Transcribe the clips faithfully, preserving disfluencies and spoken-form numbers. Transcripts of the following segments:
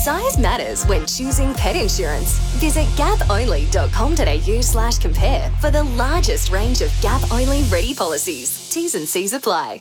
Size matters when choosing pet insurance. Visit gap only dot com dot a u slash compare for the largest range of Gap-only ready policies. T's and C's apply.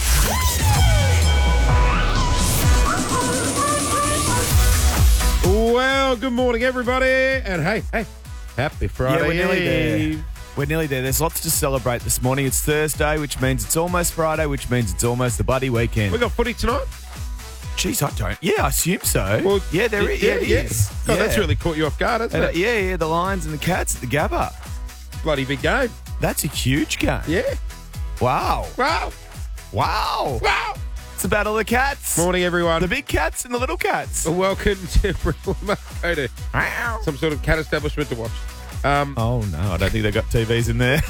Well, good morning, everybody. And hey, hey, happy Friday. Yeah, we're nearly Eve. there. We're nearly there. There's lots to celebrate this morning. It's Thursday, which means it's almost Friday, which means it's almost the bloody weekend. We got footy tonight? Jeez, I don't. Yeah, I assume so. Well, yeah, there is. Yeah, it yeah. is. God, yeah. that's really caught you off guard, hasn't And, uh, it? yeah, yeah, the Lions and the Cats at the Gabba. Bloody big game. That's a huge game. Yeah. Wow. Wow. Wow. Wow. It's the Battle of the Cats. Morning, everyone. The big cats and the little cats. Welcome to we must go to some sort of cat establishment to watch. Um, Oh, no, I don't think they've got T Vs in there.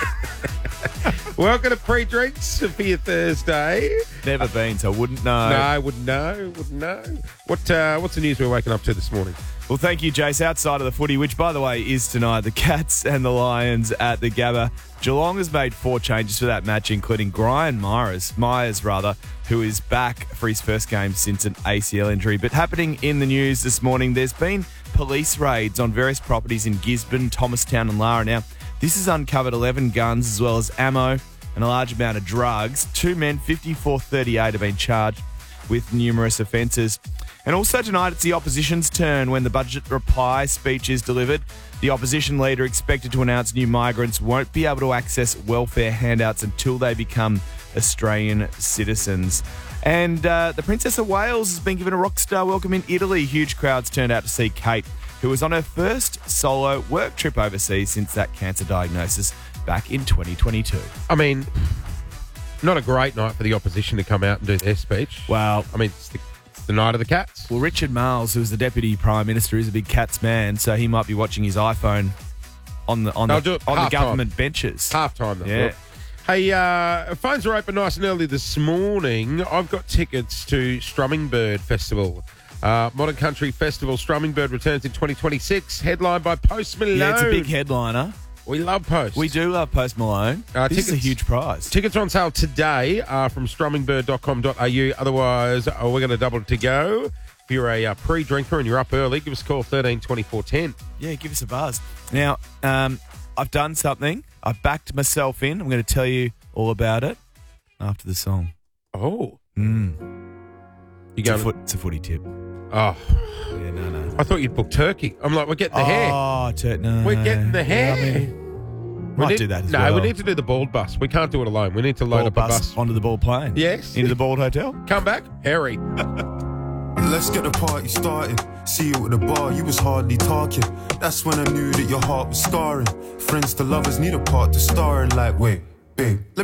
welcome to pre-drinks for your Thursday. Never been, so I wouldn't know. No, I wouldn't know. Wouldn't know. What uh, What's the news we're waking up to this morning? Well, thank you, Jace. Outside of the footy, which, by the way, is tonight, the Cats and the Lions at the Gabba. Geelong has made four changes for that match, including Brian Myers, Myers rather, who is back for his first game since an A C L injury. But happening in the news this morning, there's been police raids on various properties in Gisborne, Thomastown and Lara. Now, this has uncovered eleven guns as well as ammo and a large amount of drugs. Two men, fifty-four thirty-eight, have been charged with numerous offences. And also tonight, it's the opposition's turn when the budget reply speech is delivered. The opposition leader expected to announce new migrants won't be able to access welfare handouts until they become Australian citizens. And uh, the Princess of Wales has been given a rock star welcome in Italy. Huge crowds turned out to see Kate, who was on her first solo work trip overseas since that cancer diagnosis back in twenty twenty-two. I mean, not a great night for the opposition to come out and do their speech. Wow. I mean, it's the, it's the night of the Cats. Well, Richard Marles, who's the Deputy Prime Minister, is a big Cats man, so he might be watching his iPhone on the on They'll the, do it on the half-time. government benches. Half time, though. Yeah. Hey, uh, phones are open nice and early this morning. I've got tickets to Strummingbird Festival. Uh, Modern Country Festival Strummingbird returns in twenty twenty-six, headlined by Post Malone. Yeah, it's a big headliner. We love Post. We do love Post Malone. Uh, this is a tickets- huge prize. Tickets are on sale today uh, from strummingbird dot com dot a u. Otherwise, uh, we're going to double to go. If you're a uh, pre-drinker and you're up early, give us a call, thirteen twenty-four ten. Yeah, give us a buzz. Now, um, I've done something. I've backed myself in. I'm going to tell you all about it after the song. Oh. Mm. You It's, a going? foot, it's a footy tip. Oh, Yeah, no, no. I thought you'd book turkey. I'm like, we're getting the hair. Oh, tur- no. We're getting the hair. Yeah, I mean, We might need- do that as no, well. we need to do the bald bus. We can't do it alone. We need to load Bald up a bus bus. onto the bald plane. Yes. Into the bald hotel. Come back, Harry. Let's get the party started. See you at the bar, you was hardly talking. That's when I knew that your heart was scarring. Friends to lovers need a part to star in. Like, wait, babe, let